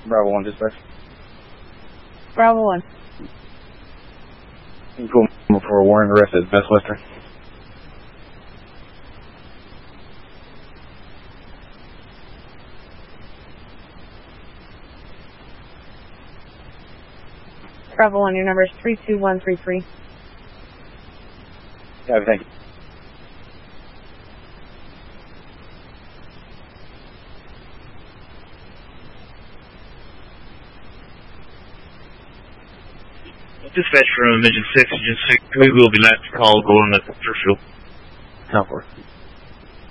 Bravo 1 dispatch. Bravo 1. Cool. For a warrant arrest at Best Western. Bravo 1, your number is 32133. Yeah, thank you. Dispatch from Engine 6, Engine 6, we will be next call going to Churchill. South 4.